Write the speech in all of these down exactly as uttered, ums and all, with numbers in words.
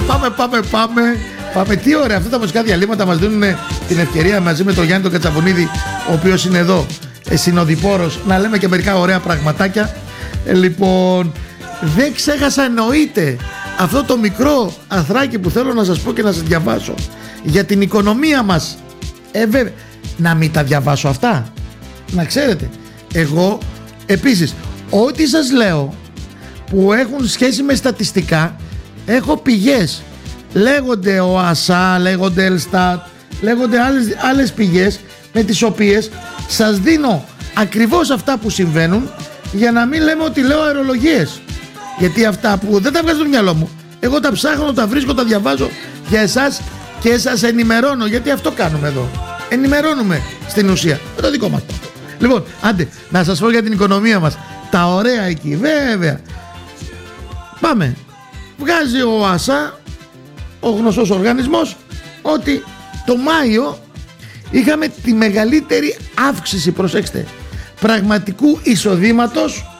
πάμε, πάμε, πάμε. Πάμε. Τι ωραία, αυτά τα μουσικά διαλύματα μας δίνουν την ευκαιρία μαζί με τον Γιάννη τον Κατσαβονίδη, ο οποίος είναι εδώ ε, συνοδοιπόρος, να λέμε και μερικά ωραία πραγματάκια. ε, Λοιπόν, δεν ξέχασα εννοείται αυτό το μικρό αθράκι που θέλω να σας πω και να σας διαβάσω για την οικονομία μας. Ε, βέβαια, να μην τα διαβάσω αυτά, να ξέρετε. Εγώ επίσης, ό,τι σας λέω που έχουν σχέση με στατιστικά, έχω πηγές. Λέγονται ο ΑΣΑ, λέγονται Ελστάτ, λέγονται άλλες, άλλες πηγές με τις οποίες σας δίνω ακριβώς αυτά που συμβαίνουν, για να μην λέμε ότι λέω αερολογίες. Γιατί αυτά που δεν τα βγάζω στο μυαλό μου, εγώ τα ψάχνω, τα βρίσκω, τα διαβάζω για εσάς και σας ενημερώνω, γιατί αυτό κάνουμε εδώ. Ενημερώνουμε στην ουσία με το δικό μας. Λοιπόν, άντε, να σας πω για την οικονομία μας. Τα ωραία εκεί, βέβαια. Πάμε. Βγάζει ο ΑΣΑ, ο γνωστός οργανισμός, ότι το Μάιο είχαμε τη μεγαλύτερη αύξηση, προσέξτε, πραγματικού εισοδήματος,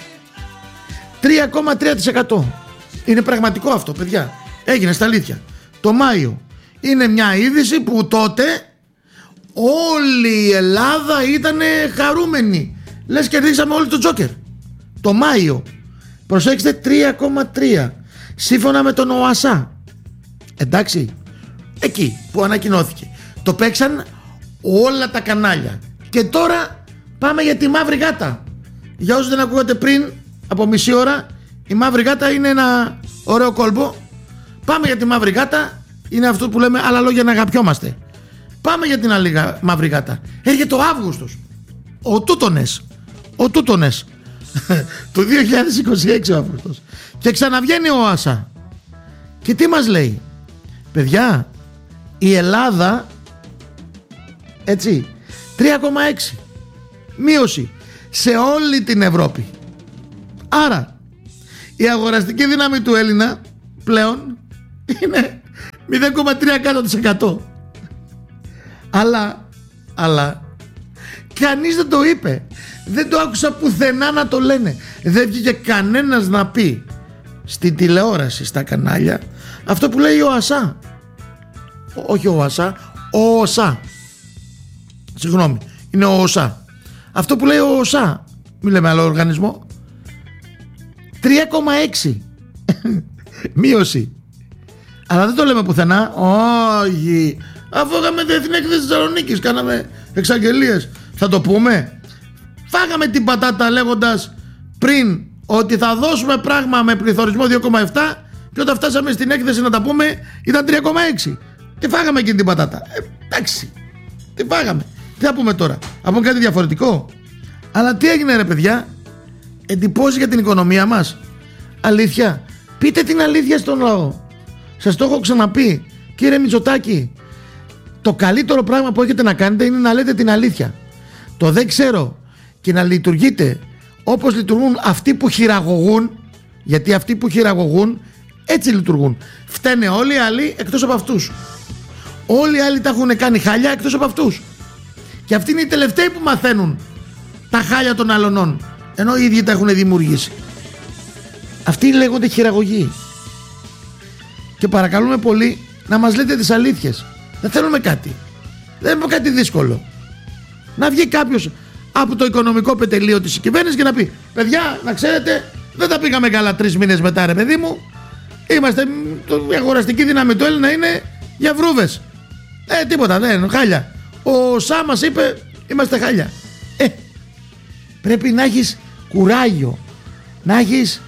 τρία κόμμα τρία τοις εκατό. Είναι πραγματικό αυτό, παιδιά. Έγινε στα αλήθεια. Το Μάιο είναι μια είδηση που τότε όλη η Ελλάδα ήταν χαρούμενη. Λες κερδίσαμε όλοι το Τζόκερ. Το Μάιο, προσέξτε, τρία κόμμα τρία σύμφωνα με τον ΟΑΣΑ. Εντάξει, εκεί που ανακοινώθηκε. Το παίξαν όλα τα κανάλια. Και τώρα πάμε για τη Μαύρη Γάτα. Για όσους δεν ακούγατε πριν από μισή ώρα, η Μαύρη Γάτα είναι ένα ωραίο κόλπο. Πάμε για τη Μαύρη Γάτα. Είναι αυτό που λέμε άλλα λόγια να αγαπιόμαστε. Πάμε για την άλλη Μαύρη Γάτα. Έρχεται ο Αύγουστος, ο Τούτονες, ο Τούτονες το δύο χιλιάδες είκοσι έξι ο Αύγουστος, και ξαναβγαίνει ο ΆΣΑ και τι μας λέει? Παιδιά, η Ελλάδα, έτσι, τρία κόμμα έξι μείωση σε όλη την Ευρώπη. Άρα η αγοραστική δύναμη του Έλληνα πλέον είναι μηδέν κόμμα τρία τοις εκατό. Αλλά, αλλά κανείς δεν το είπε. Δεν το άκουσα πουθενά να το λένε. Δεν βγήκε κανένας να πει στην τηλεόραση, στα κανάλια, αυτό που λέει ο ΑΣΑ. Όχι ο ΑΣΑ, ο ΟΣΑ. Συγγνώμη, είναι ο ΟΣΑ. Αυτό που λέει ο ΟΣΑ, μην λέμε άλλο οργανισμό. τρία κόμμα έξι μείωση. Αλλά δεν το λέμε πουθενά. Όχι. Αφού είχαμε διεθνή έκθεση της Θεσσαλονίκης, κάναμε εξαγγελίες. Θα το πούμε? Φάγαμε την πατάτα λέγοντας πριν ότι θα δώσουμε πράγμα με πληθωρισμό δύο κόμμα επτά, και όταν φτάσαμε στην έκθεση να τα πούμε ήταν τρία κόμμα έξι. Τι φάγαμε εκείνη την πατάτα? Ε, εντάξει. Τι φάγαμε? Τι θα πούμε τώρα? Θα πούμε κάτι διαφορετικό? Αλλά τι έγινε ρε παιδιά? Εντυπώσεις για την οικονομία μας. Αλήθεια. Πείτε την αλήθεια στον λαό. Σας το έχω ξαναπεί, κύριε Μητσοτάκη. Το καλύτερο πράγμα που έχετε να κάνετε είναι να λέτε την αλήθεια. Το δεν ξέρω και να λειτουργείτε όπως λειτουργούν αυτοί που χειραγωγούν, γιατί αυτοί που χειραγωγούν έτσι λειτουργούν. Φταίνε όλοι οι άλλοι εκτός από αυτούς. Όλοι οι άλλοι τα έχουν κάνει χάλια εκτός από αυτούς. Και αυτοί είναι οι τελευταίοι που μαθαίνουν τα χάλια των αλλωνών, ενώ οι ίδιοι τα έχουν δημιουργήσει. Αυτοί λέγονται χειραγωγοί. Και παρακαλούμε πολύ να μας λέτε τις αλήθειες. Δεν θέλουμε κάτι. Δεν θέλουμε κάτι δύσκολο. Να βγει κάποιος από το οικονομικό πετελείο της κυβέρνησης και να πει: παιδιά, να ξέρετε, δεν τα πήγαμε καλά τρεις μήνες μετά, ρε παιδί μου. Είμαστε, το, η αγοραστική δύναμη του Έλληνα είναι για βρούβες. Ε, τίποτα, δεν είναι χάλια. Ο ΣΑ μας είπε: είμαστε χάλια. Ε, πρέπει να έχεις κουράγιο. Να έχεις,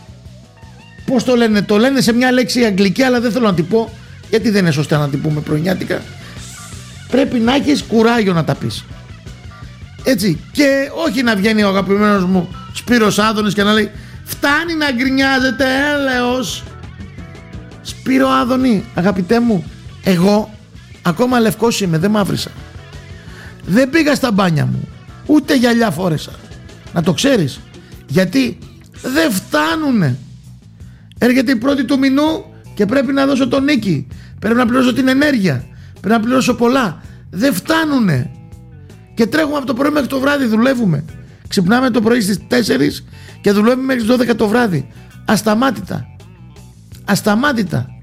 πώς το λένε, το λένε σε μια λέξη αγγλική, αλλά δεν θέλω να την πω, γιατί δεν είναι σωστά να την πούμε πρωινιάτικα. Πρέπει να έχεις κουράγιο να τα πεις. Έτσι. Και όχι να βγαίνει ο αγαπημένος μου Σπύρος Άδωνης και να λέει: φτάνει να γκρινιάζετε, έλεος. Σπύρο Άδωνη, αγαπητέ μου, εγώ ακόμα λευκός είμαι, δεν μαύρισα. Δεν πήγα στα μπάνια μου, ούτε γυαλιά φόρεσα. Να το ξέρεις. Γιατί δεν φτάνουνε. Έρχεται η πρώτη του μηνού και πρέπει να δώσω τον νίκη. Πρέπει να πληρώσω την ενέργεια. Πρέπει να πληρώσω πολλά. Δεν φτάνουνε. Και τρέχουμε από το πρωί μέχρι το βράδυ, δουλεύουμε. Ξυπνάμε το πρωί στις τέσσερις και δουλεύουμε μέχρι τις δώδεκα το βράδυ. Ασταμάτητα. Ασταμάτητα.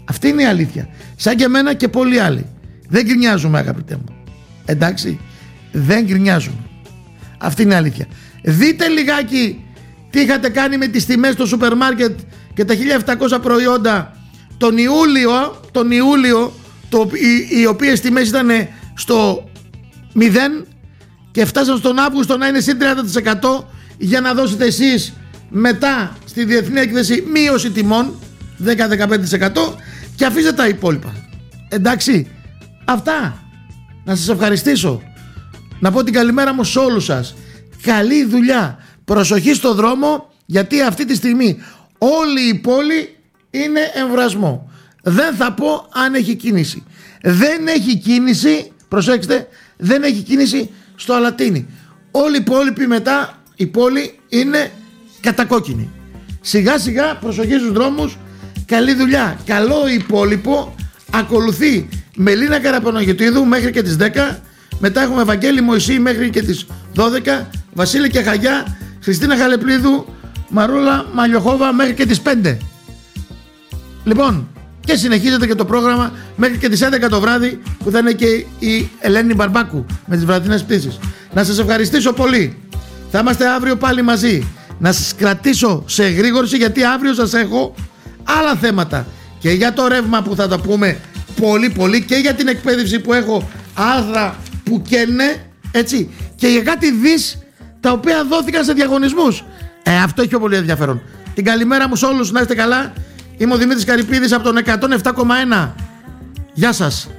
Αυτή είναι η αλήθεια. Σαν και εμένα και πολλοί άλλοι. Δεν γκρινιάζουμε, αγαπητέ μου. Εντάξει, δεν γκρινιάζουμε. Αυτή είναι η αλήθεια. Δείτε λιγάκι τι είχατε κάνει με τις τιμές στο σούπερ μάρκετ και τα χίλια επτακόσια προϊόντα τον Ιούλιο, τον Ιούλιο το, οι, οι οποίες τιμές ήταν στο μηδέν και φτάσαν στον Αύγουστο να είναι συν τριάντα τοις εκατό για να δώσετε εσείς μετά στη διεθνή έκθεση μείωση τιμών δέκα με δεκαπέντε τοις εκατό και αφήστε τα υπόλοιπα. Εντάξει, αυτά. Να σας ευχαριστήσω. Να πω την καλημέρα μου σε όλους σας. Καλή δουλειά. Προσοχή στο δρόμο, γιατί αυτή τη στιγμή όλη η πόλη είναι εμβρασμό. Δεν θα πω αν έχει κίνηση. Δεν έχει κίνηση, προσέξτε, δεν έχει κίνηση στο Αλατίνι. Όλη η πόλη μετά, η πόλη είναι κατακόκκινη. Σιγά σιγά προσοχή στους δρόμους. Καλή δουλειά. Καλό υπόλοιπο. Ακολουθεί Μελίνα Καραπανογετίδου μέχρι και τις δέκα. Μετά έχουμε Βαγγέλη Μωυσή μέχρι και τις δώδεκα. Βασίλη και Χαγιά, Χριστίνα Χαλεπλίδου, Μαρούλα Μαλιοχόβα μέχρι και τις πέντε. Λοιπόν, και συνεχίζεται και το πρόγραμμα μέχρι και τις έντεκα το βράδυ, που θα είναι και η Ελένη Μπαρμπάκου με τις βραδινές πτήσεις. Να σας ευχαριστήσω πολύ. Θα είμαστε αύριο πάλι μαζί. Να σας κρατήσω σε εγρήγορση, γιατί αύριο σας έχω άλλα θέματα. Και για το ρεύμα που θα τα πούμε πολύ πολύ, και για την εκπαίδευση που έχω άρθρα που καίνε, έτσι, και για κάτι δις τα οποία δόθηκαν σε διαγωνισμούς. Ε, αυτό έχει πιο πολύ ενδιαφέρον. Την καλημέρα μου σε όλους, να είστε καλά. Είμαι ο Δημήτρης Καρυπίδης από τον εκατόν επτά κόμμα ένα. Γεια σας.